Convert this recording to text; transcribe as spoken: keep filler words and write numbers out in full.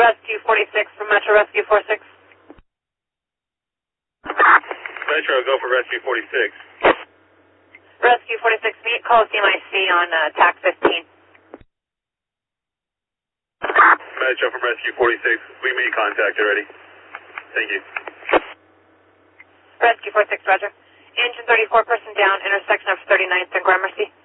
Rescue forty-six from Metro Rescue forty-six. Metro, go for Rescue forty-six. Rescue forty-six, meet Coliseum I C on uh, T A C fifteen. Metro from Rescue forty-six, we meet contact already. Thank you. Rescue forty-six, roger. Engine thirty-four, person down, intersection of thirty-ninth and Gramercy.